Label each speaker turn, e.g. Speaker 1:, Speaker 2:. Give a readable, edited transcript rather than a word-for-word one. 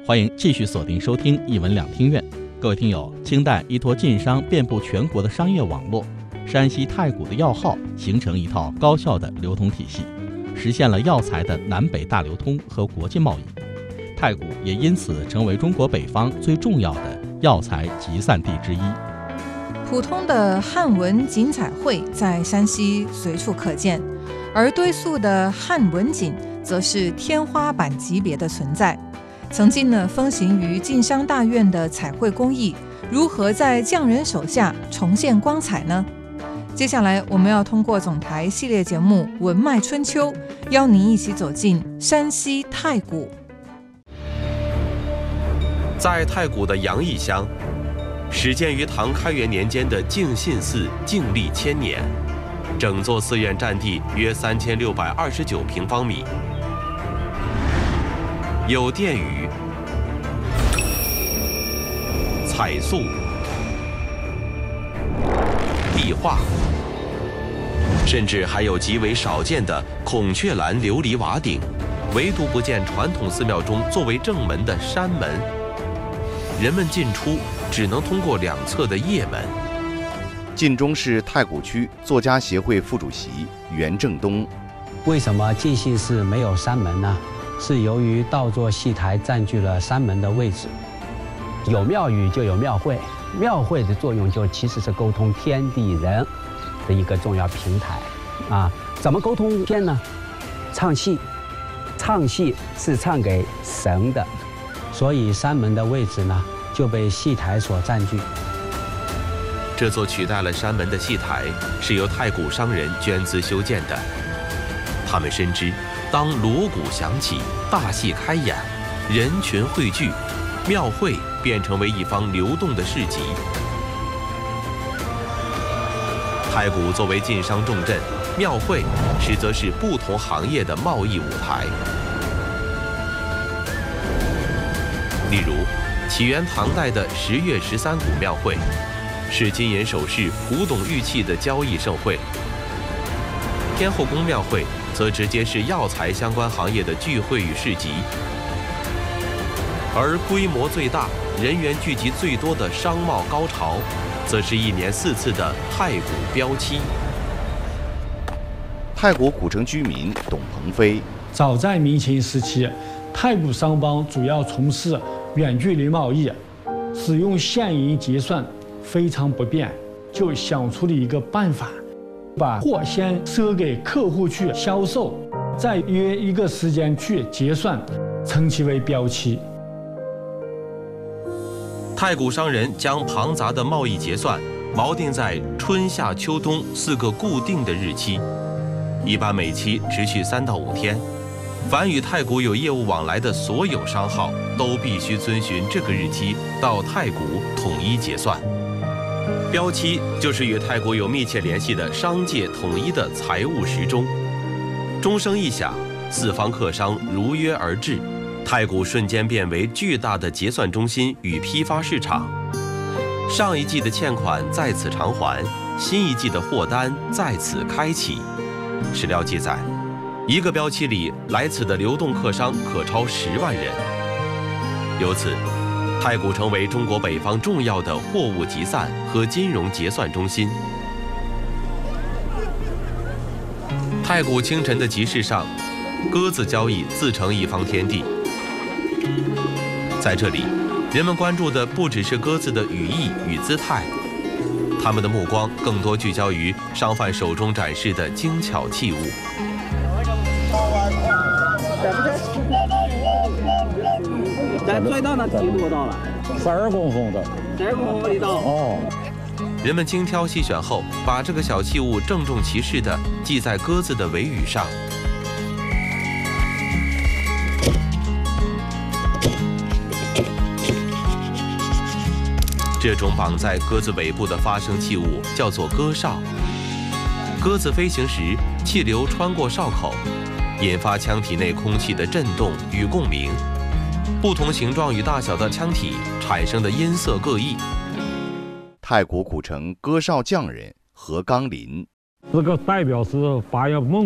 Speaker 1: 欢迎继续锁定收听一文两厅院。各位听友，清代依托晋商遍布全国的商业网络，山西太谷的药号形成一套高效的流通体系，实现了药材的南北大流通和国际贸易。太谷也因此成为中国北方最重要的药材集散地之一。
Speaker 2: 普通的汉文锦彩绘在山西随处可见，而堆塑的汉文锦则是天花板级别的存在。曾经风行于晋商大院的彩绘工艺，如何在匠人手下重现光彩呢？接下来我们要通过总台系列节目《文脉春秋》，邀您一起走进山西太谷。
Speaker 3: 在太谷的杨义乡，始建于唐开元年间的敬信寺静立1000年，整座寺院占地约3629平方米，有殿宇、彩塑、壁画，甚至还有极为少见的孔雀蓝琉璃瓦顶，唯独不见传统寺庙中作为正门的山门。人们进出只能通过两侧的掖门。
Speaker 4: 晋中市太谷区作家协会副主席袁正东：
Speaker 5: 为什么敬信寺没有山门呢？是由于倒座戏台占据了山门的位置。有庙宇就有庙会，庙会的作用就其实是沟通天地人的一个重要平台啊。怎么沟通天呢？唱戏，唱戏是唱给神的。所以山门的位置呢，就被戏台所占据。
Speaker 3: 这座取代了山门的戏台，是由太谷商人捐资修建的。他们深知，当锣鼓响起，大戏开演，人群汇聚，庙会便成为一方流动的市集。太谷作为晋商重镇，庙会实则是不同行业的贸易舞台。例如，起源唐代的10月13谷庙会，是金银首饰、古董玉器的交易盛会；天后宫庙会则直接是药材相关行业的聚会与市集。而规模最大、人员聚集最多的商贸高潮，则是1年4次的太谷标期。
Speaker 4: 太谷古城居民董鹏飞：
Speaker 6: 早在明清时期，太谷商帮主要从事远距离贸易，使用现银结算非常不便，就想出了一个办法，把货先赊给客户去销售，再约一个时间去结算，称其为标期。
Speaker 3: 太谷商人将庞杂的贸易结算锚定在春夏秋冬4个固定的日期，一般每期持续3到5天。凡与太谷有业务往来的所有商号，都必须遵循这个日期到太谷统一结算。标期就是与太谷有密切联系的商界统一的财务时钟。钟声一响，4方客商如约而至，太谷瞬间变为巨大的结算中心与批发市场。上一季的欠款在此偿还，新一季的货单在此开启。史料记载，一个标期里来此的流动客商可超10万人。由此，太谷成为中国北方重要的货物集散和金融结算中心。太谷清晨的集市上，鸽子交易自成一方天地。在这里，人们关注的不只是鸽子的羽翼与姿态，他们的目光更多聚焦于商贩手中展示的精巧器物。
Speaker 7: 咱最大的梯多大了？12公分的。12公分的大。哦。
Speaker 3: 人们精挑细选后，把这个小器物郑重其事地系在鸽子的尾羽上。这种绑在鸽子尾部的发声器物叫做鸽哨。鸽子飞行时，气流穿过哨口，引发腔体内空气的震动与共鸣。不同形状与大小的腔体产生的音色各异。
Speaker 4: 太谷古城鸽哨匠人何刚林：
Speaker 8: 这个代表是发扬梦